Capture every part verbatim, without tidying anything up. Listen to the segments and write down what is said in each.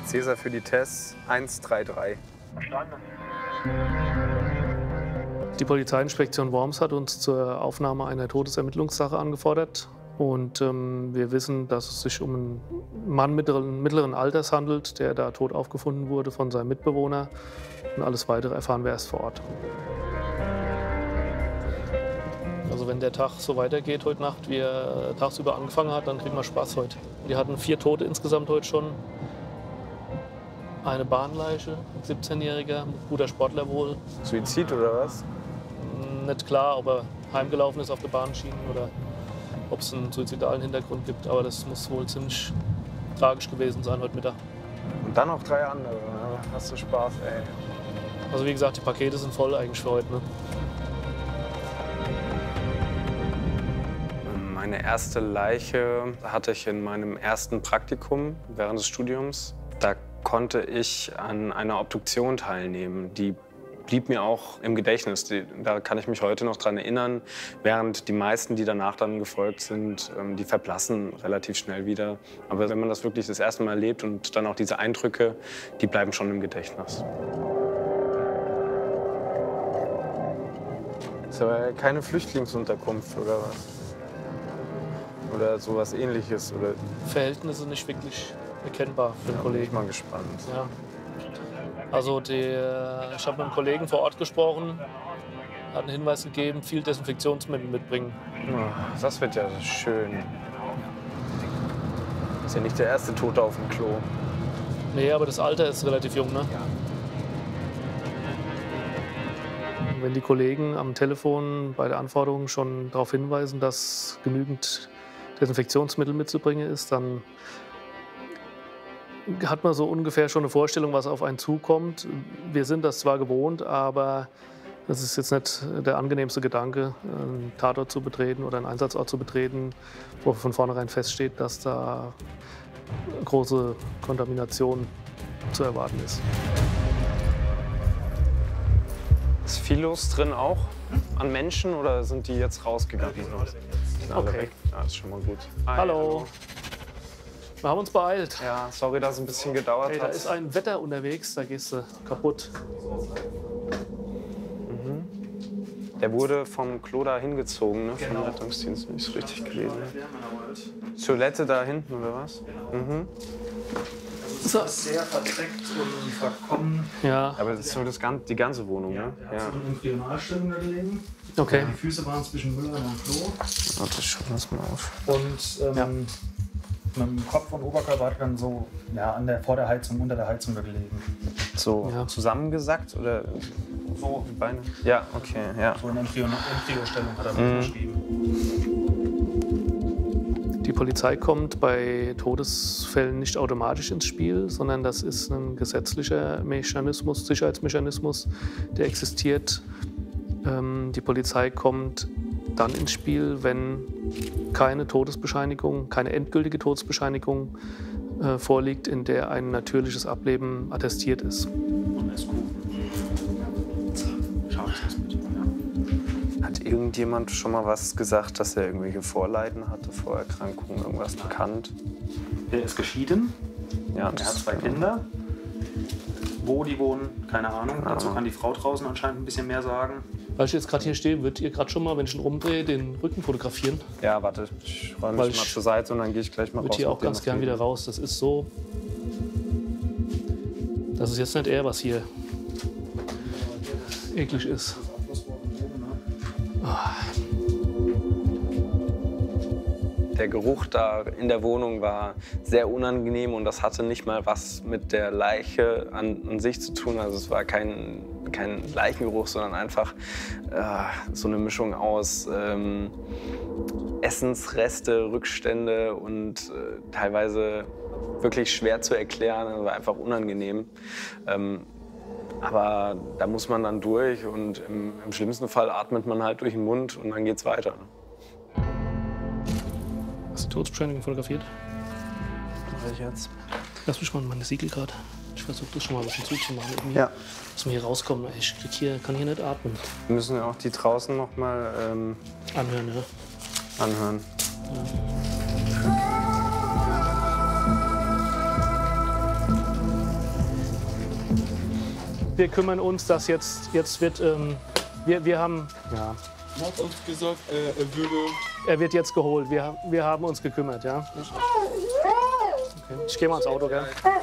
Cäsar für die Tests eins drei drei. Verstanden. Die Polizeiinspektion Worms hat uns zur Aufnahme einer Todesermittlungssache angefordert. Und ähm, wir wissen, dass es sich um einen Mann mittleren, mittleren Alters handelt, der da tot aufgefunden wurde von seinem Mitbewohner. Und alles Weitere erfahren wir erst vor Ort. Also wenn der Tag so weitergeht heute Nacht, wie er tagsüber angefangen hat, dann kriegen wir Spaß heute. Wir hatten vier Tote insgesamt heute schon. Eine Bahnleiche, ein siebzehnjähriger, guter Sportler wohl. Suizid oder was? Nicht klar, ob er heimgelaufen ist auf der Bahnschienen oder ob es einen suizidalen Hintergrund gibt. Aber das muss wohl ziemlich tragisch gewesen sein heute Mittag. Und dann noch drei andere. Ja, hast du Spaß, ey. Also wie gesagt, die Pakete sind voll eigentlich für heute. Ne? Meine erste Leiche hatte ich in meinem ersten Praktikum während des Studiums. Da konnte ich an einer Obduktion teilnehmen. Die blieb mir auch im Gedächtnis. Die, da kann ich mich heute noch dran erinnern, während die meisten, die danach dann gefolgt sind, die verblassen relativ schnell wieder. Aber wenn man das wirklich das erste Mal erlebt und dann auch diese Eindrücke, die bleiben schon im Gedächtnis. Das ist aber keine Flüchtlingsunterkunft oder was? Oder sowas Ähnliches? Oder? Verhältnisse nicht wirklich erkennbar für den Ja, Kollegen. bin ich mal gespannt. Ja. Also die, ich habe mit einem Kollegen vor Ort gesprochen, hat einen Hinweis gegeben, viel Desinfektionsmittel mitbringen. Oh, das wird ja schön. Ist ja nicht der erste Tote auf dem Klo. Nee, aber das Alter ist relativ jung, ne? Ja. Wenn die Kollegen am Telefon bei der Anforderung schon darauf hinweisen, dass genügend Desinfektionsmittel mitzubringen ist, dann hat man so ungefähr schon eine Vorstellung, was auf einen zukommt. Wir sind das zwar gewohnt, aber das ist jetzt nicht der angenehmste Gedanke, einen Tatort zu betreten oder einen Einsatzort zu betreten, wo von vornherein feststeht, dass da große Kontamination zu erwarten ist. Ist viel los drin auch an Menschen oder sind die jetzt rausgegangen? Sind alle Okay. weg? Ja, ist schon mal gut. Hi, Hallo. Wir haben uns beeilt. Ja, sorry, dass es ein bisschen gedauert Hey, da hat. ist ein Wetter unterwegs, da gehst du kaputt. Der wurde vom Klo da hingezogen, ne? Vom Rettungsdienst, wenn ich es richtig gelesen habe. Toilette da hinten oder was? Mhm. So. Sehr verdreckt und verkommen. Ja, Aber das ist so das, gan- die ganze Wohnung, ne? Er hat so in Embryonalstellung da gelegen. okay. Die Füße waren zwischen Mülleimer und Klo. Warte, ich schau das mal auf. Und ähm, Ja. mit dem Kopf und Oberkörper hat er dann so ja, an der, vor der Heizung, unter der Heizung da gelegen. So Ja. zusammengesackt oder So, die Beine? Ja, okay, ja. so in Embryo- Embryostellung hat er Mhm. beschrieben. Die Polizei kommt bei Todesfällen nicht automatisch ins Spiel, sondern das ist ein gesetzlicher Mechanismus, Sicherheitsmechanismus, der existiert. Ähm, die Polizei kommt dann ins Spiel, wenn keine Todesbescheinigung, keine endgültige Todesbescheinigung äh, vorliegt, in der ein natürliches Ableben attestiert ist. Und S Q. Schau ich das bitte. Ja. Hat irgendjemand schon mal was gesagt, dass er irgendwelche Vorleiden hatte, Vorerkrankungen, irgendwas bekannt? Er ist geschieden. Ja, Er hat zwei Kinder. Wo die wohnen, keine Ahnung. Keine Dazu Ahnung. kann die Frau draußen anscheinend ein bisschen mehr sagen. Weil ich jetzt gerade hier stehe, würdet ihr gerade schon mal, wenn ich ihn rumdrehe, den Rücken fotografieren? Ja, warte, ich räume Weil mich mal ich zur Seite und dann gehe ich gleich mal Ich raus. würde hier auch mit dem ganz auf gern jeden- wieder raus. Das ist so. Das ist jetzt nicht er, was hier eklig ist. Der Geruch da in der Wohnung war sehr unangenehm und das hatte nicht mal was mit der Leiche an, an sich zu tun. Also es war kein, kein Leichengeruch, sondern einfach äh, so eine Mischung aus ähm, Essensreste, Rückstände und äh, teilweise wirklich schwer zu erklären. Also war einfach unangenehm. Ähm, aber da muss man dann durch und im, im schlimmsten Fall atmet man halt durch den Mund und dann geht's weiter. Hast du die Todesbescheinigung fotografiert? Was ich jetzt? Lass mich mal meine Siegel gerade. Ich versuche das schon mal ein bisschen zuzumachen. Irgendwie. Ja. Dass wir hier rauskommen. Ich krieg hier, kann hier nicht atmen. Wir müssen ja auch die draußen noch mal ähm, Anhören, ja. anhören. wir kümmern uns, dass jetzt, jetzt wird, ähm, wir, wir haben, ja. Er hat uns gesagt, äh, er würde... Er wird jetzt geholt, wir, wir haben uns gekümmert, ja. Okay. Ich gehe mal ins Auto, gell?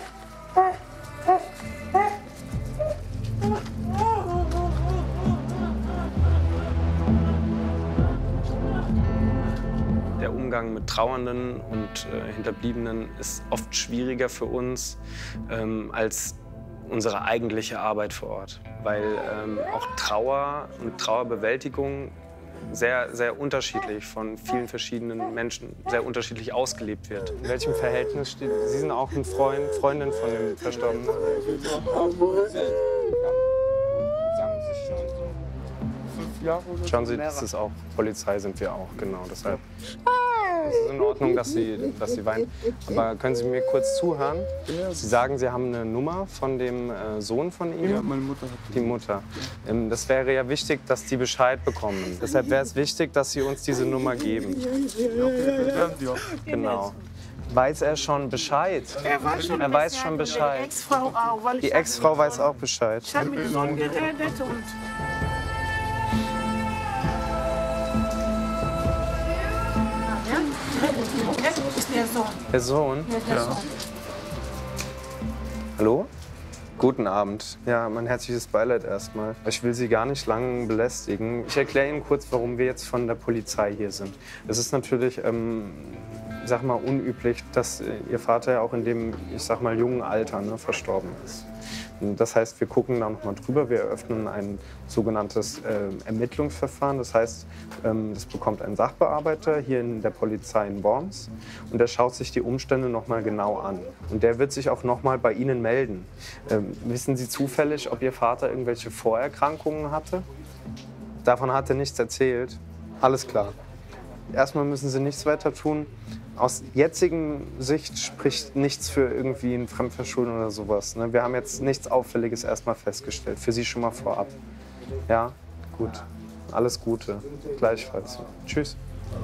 Der Umgang mit Trauernden und äh, Hinterbliebenen ist oft schwieriger für uns ähm, als unsere eigentliche Arbeit vor Ort. Weil ähm, auch Trauer und Trauerbewältigung sehr, sehr unterschiedlich von vielen verschiedenen Menschen, sehr unterschiedlich ausgelebt wird. In welchem Verhältnis steht... Sie sind auch eine Freund, Freundin von dem Verstorbenen? Schauen Sie, das ist auch Polizei, sind wir auch, genau. Deshalb es ist in Ordnung, dass Sie, dass Sie weinen. Aber können Sie mir kurz zuhören? Sie sagen, Sie haben eine Nummer von dem äh, Sohn von Ihnen? Ja, meine Mutter hat die Mutter. Ähm, das wäre ja wichtig, dass die Bescheid bekommen. Deshalb wäre es wichtig, dass Sie uns diese Nummer geben. Genau. Weiß er schon Bescheid? Er weiß schon, er weiß schon Bescheid. Die Ex-Frau auch. Weil Die ich Ex-Frau weiß auch Bescheid. Ich habe mit dem Sohn geredet und... Das ist der Sohn. Der Sohn? Ja, der Sohn. Hallo? Guten Abend. Ja, mein herzliches Beileid erstmal. Ich will Sie gar nicht lange belästigen. Ich erkläre Ihnen kurz, warum wir jetzt von der Polizei hier sind. Es ist natürlich, ähm, sag mal, unüblich, dass äh, Ihr Vater ja auch in dem, ich sag mal, jungen Alter ne, verstorben ist. Das heißt, wir gucken da noch mal drüber. Wir eröffnen ein sogenanntes äh, Ermittlungsverfahren. Das heißt, ähm, das bekommt ein Sachbearbeiter hier in der Polizei in Worms und der schaut sich die Umstände noch mal genau an. Und der wird sich auch noch mal bei Ihnen melden. Ähm, wissen Sie zufällig, ob Ihr Vater irgendwelche Vorerkrankungen hatte? Davon hat er nichts erzählt. Alles klar. Erstmal müssen Sie nichts weiter tun. Aus jetzigen Sicht spricht nichts für irgendwie ein Fremdverschulden oder sowas. Ne? Wir haben jetzt nichts Auffälliges erstmal festgestellt. Für Sie schon mal vorab. Ja, gut. Alles Gute. Gleichfalls. Tschüss.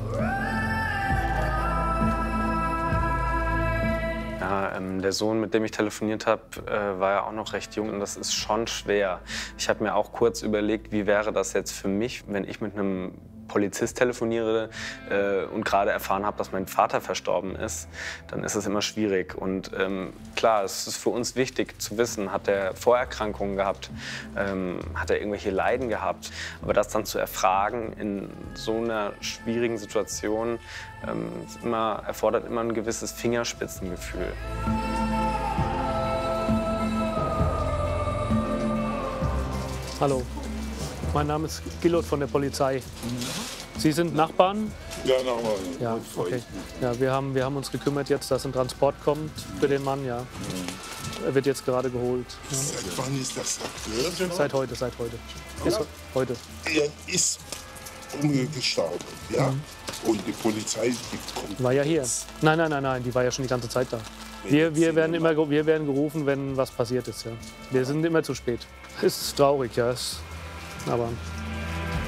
Ja, ähm, der Sohn, mit dem ich telefoniert habe, äh, war ja auch noch recht jung und das ist schon schwer. Ich habe mir auch kurz überlegt, wie wäre das jetzt für mich, wenn ich mit einem Polizist telefoniere äh, und gerade erfahren habe, dass mein Vater verstorben ist, dann ist es immer schwierig. Und ähm, klar, es ist für uns wichtig zu wissen, hat er Vorerkrankungen gehabt, ähm, hat er irgendwelche Leiden gehabt. Aber das dann zu erfragen in so einer schwierigen Situation, ähm, ist immer, erfordert immer ein gewisses Fingerspitzengefühl. Hallo. Mein Name ist Gillot von der Polizei. Sie sind Nachbarn? Ja, Nachbarn. Ja, okay. Ja, wir haben, wir haben uns gekümmert jetzt, dass ein Transport kommt für den Mann. Ja. Er wird jetzt gerade geholt. Ja. Seit wann ist das abgehört? Seit heute, seit heute. Ist heute. Er ist umgestorben, ja? Mhm. Und die Polizei, die kommt. War ja hier. Nein, nein, nein, nein, die war ja schon die ganze Zeit da. Wir, wir, werden immer, wir werden gerufen, wenn was passiert ist. Ja. Wir sind immer zu spät. Ist traurig, ja. Ist, aber